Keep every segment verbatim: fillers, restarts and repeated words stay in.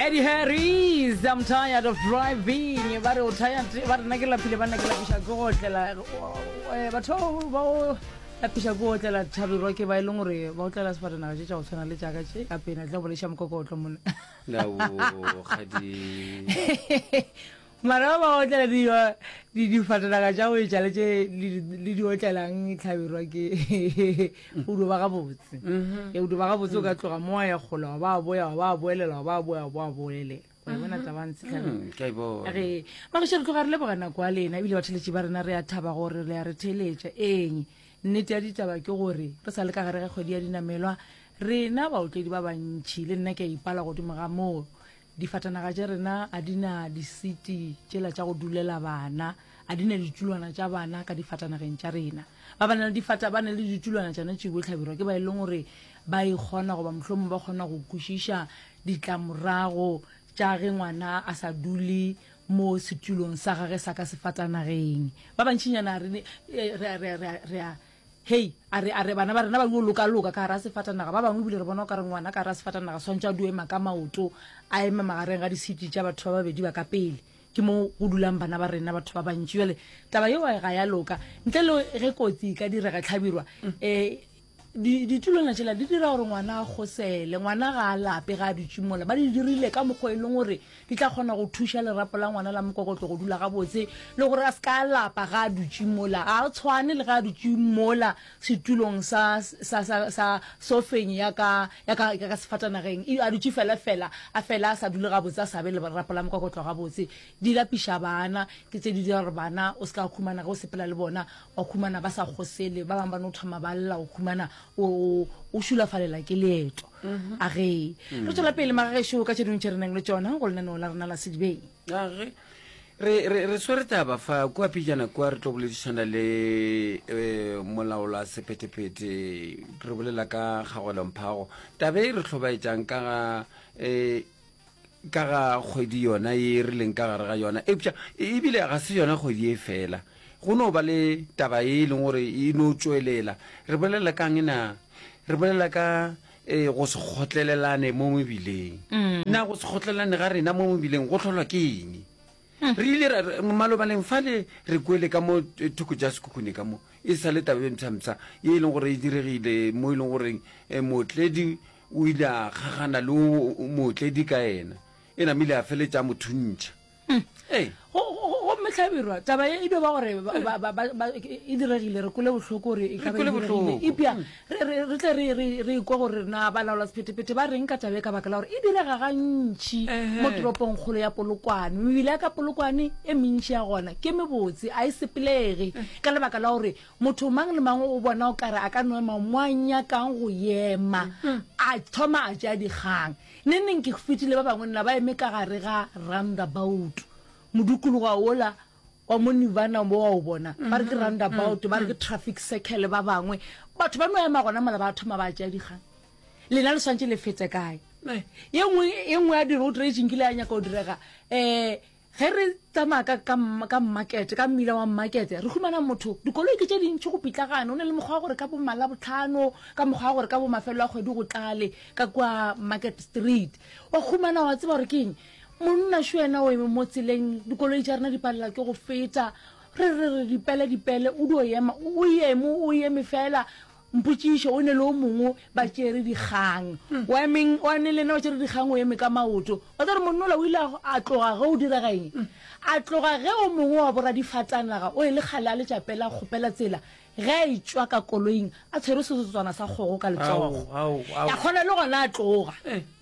Eddie Harris, I'm tired of driving. Ba re o tired, ba re nna ke lapile ba nna ke lapisha go tlela eh batho ba lapisha go tlela Thabiro ke ba ileng gore ba o tlela sefatanaga tša go tshwana le tša ka tše ka pena tla bolesha mokokotlo mona Lao khadi mara ba o tlela di di di fatanaga tša go tša le tše le di o tlelang Thabiro ke o do ba ga botse e o do ba ga botse o ka tloga moya ya gola ba boya ba boelela ba boya ba boelela wa bona tabantsi kana ka ibo re ba re tlo ga re le bogana kwa lena ebile ba tšheletse ba rena re a thaba gore re a re theletša eng nnete ya ditaba ke gore re sa le ka gare ga kgwedi ya dinamelwa rena baotledi ba bantšhi le nna ke a ipala godimo ga moo difatanaga tša rena a dina di-city tšela tša go dulela bana a dina ditulwana tša bana ka difatanageng tša rena ba bana le difata ba ne le ditulwana tšana tše go tlhabirwa ke ba e leng gore ba ikgona goba mohlomong ba kgona go kwešiša ditlamorago tša ge ngwana a sa dule mo setulong sa gage sa ka sefatanageng ba bantšinyana re a hei a re bana ba rena ba loka-loka ka gara sefatanaga ba bangwe ebile re bona o ka re ngwana ka gara sefatanaga swantse a duema ka maoto a eme magareng ga di-city tša batho ba babedi ba ka pele ke mo go dulang bana ba rena batho ba bantši jale taba yeo ga ya loka ntle le ge kotsi ka direga Tlhabirwa um ditulwana tšela di dira gore ngwana a gosele ngwana ga a lape ga a dutšimola ba di dirile ka mokgwa e leng gore di tla kgona go thuša lerapo la ngwana la mokokotlo go dula ga botse le gore a se ka lapa ga a dutšimola a tshwane le ga a dutšimola setulong sa sofeng ya ka sefatanageng a dutše fela-fela a fela a sa dule ga botse a sabe lerapo la mokokotlo ga botse di lapiša bana ke tse di dira gore bana o se ka khumana ge o sepela le bona wa khumana ba sa gosele ba bangwe ba no thoma ba lla o khumana o o šulafalela ke leeto a ge re tswela pele magagešo ka tše dingwe tše re nang le tšona go lenaneo la rena la sedibeng age re swere taba fa kua pijana kua re tlo boledišana le molaola sephethephethe re bolela ka kgagolomphago tabe re tlhobaetšang ka ga ka ga kgwedi yona ye re leng ka gare ga yona epša ebile ga se yona kgwedi e fela go no ba le taba e leng gore e no tswelela re bolela kang ena re bolela ka go se khotlelelane mo mebileng na go se khotlelelane ga rena mo mebileng go tlholwa ke eng re ile malobaleng fale re kwele ka mo thuko ja sekhukhune ka mo e sa le taba e mtshamtsa e leng gore e diregile mo e leng gore motledi o ile a gagana le motledi ka ena ena mile a feletša mothuntšha ee Tlhabirwa taba e do ba gore e diregile re kole bohloko gore e ka ba diregile ipia re tle re ikwa gore na ba laola sephetephete ba reng ka tabe ka baka la gore e direga gantši mo toropong kgolo ya Polokwane mebile ya ka Polokwane e mentši ya gona ke mebotse a e sepelege ka lebaka la gore motho mang le mang o bona o kare a ka noema mo a nyakang go ema a thoma a tšea dikgang neng ke fetile ba bangwe nna ba eme ka gare ga roundabout modukologa ola wa monivana mo wa o bona ba re ke roundabout ba re ke traffic circle ba bangwe batho ba no ema gona mala ba thoma ba tšea dikgang lena le swantse le fetse kae ye nngwe ya di-road raging ke le a nyaka o direga um ge re tsamaya ka market ka mmila wa market re humana motho dikoloi ke tše dintšhi go pitlagane o ne le mokgwa wa gore ka bo Malabotlhano ka mokgwa wa gore ka bo mafelo a kgwedi go tlale ka kwa Market Street wa humana wa tseba gore ke eng monna sho ena o eme mo tseleng dikoloi tša rena di palela ke go feta re re re dipele dipele o di o ema o eme o eme fela mpotšišo o ne le o mongwe ba tšere dikgang wa ne le ena wa tšere dikgang o eme ka maoto wa tsa re monnola o ile a tloga ge o direga eng a tloga ge o mongwe wa bora difatanaga o e le kgale a letšapela kgopela tsela ge a etswa ka koloing a tshwere sesetswana sa kgogo ka letsogo ya kgona le gona a tloga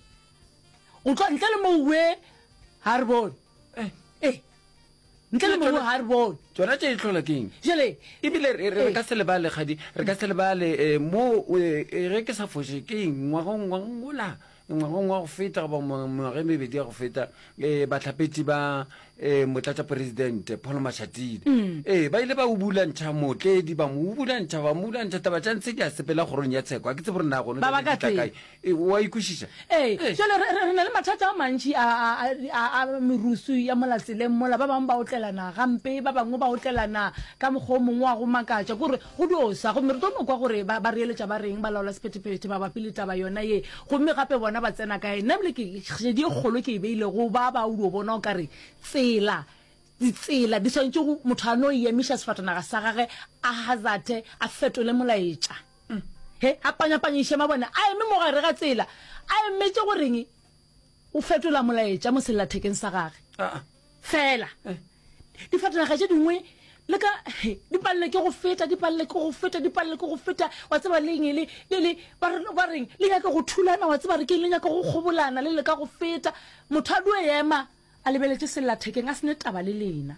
o tloa ntle le moue ha re bone eh ntle le moue ha re bone tsona tše e tlhola keng jale ebile re ka se lebale kgadi re ka se lebale mo ge ke sa foše ke ngwagong ngwagola ngwagong wa go feta goba ngwage mebedi ya go feta batlhapetši ba eh motlatsa president Paul Mashatile eh ba ile ba o bulantšha motledi ba mo bulantšha ba mo bulantšha taba tša ntse ke a sepela gorong ya tsheko a ke tse gore na gone wa ikušiša ee jale re na le mathata a mantši a merusu ya molatseleng mola ba bangwe ba otlelana gampe ba bangwe ba otlelana ka mokgwa o mongwe wa go makatša kore go diosa gomme re tono kwa gore ba reeletša ba reng ba laola sephetephete ba bapi le taba yona ye gomme gape bona ba tsena kae nna bile kedi e kgolo ke e beile go ba ba o dio bona o kare tsela ditsela di tshwanetse go motho a no emiša sefatanaga sa gage a hazate a fetole molaetša he a panyapanyiše mabone a eme mo gare ga tsela a emetse goreng o fetola molaetša mo sellathekeng sa gage fela difatanaga tše dingwe le ka di palle ke go feta di palle ke go feta di palle ke go feta wa tseba leng le le ba reng le ya ka go thulana wa tseba re ke le nya ka go khobolana le le ka go feta motho a do ema a lebeletse sellathekeng a sene taba le lena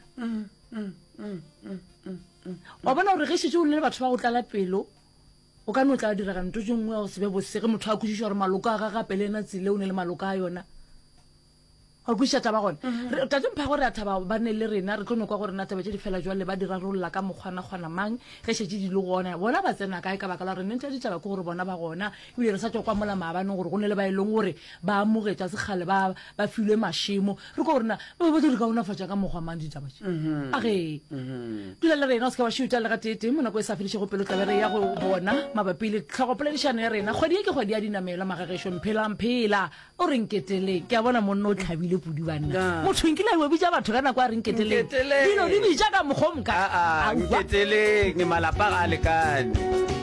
wa bona gore ge se jo le batho ba go tlala pelo o ka no tla dira ga ntho jengwe o se be bosege motho a khušiša gore maloko a ga gape le na tsile o ne le maloko a yona a khušiša taba gone tate mpha gore a thaba ba ne le rena re tlo kwa gore na taba tše di fela jwale ba dira rolla ka mokgwana-kgwana mang ge šetše di le gona bona ba tsena kae ka baka la gore nente ditaba ke gore bona ba gona ebile re sa tswa kwa mola maabaneng gore go ne le ba e leng gore ba amogetša sekgale ba filwe mašemo re ko gorena ba ba dire ka onafatša ka mokgwa mang ditaba tše age dula le rena o se ka ba šiuta le ga tete mo nako e sa fediše go pelo tlabe re ya go bona mabapi le tlhogopoledišano ya rena kgwedi e ke kgwedi ya dinamelwa magagešo mphela-mphela o re nketeleng ke a bona monna o tlhabile pudi banna motho nkile a bitša batho ka nako a re nketeleng dilo di bitša ka mokgwa mka nketeleng malapa ga a lekane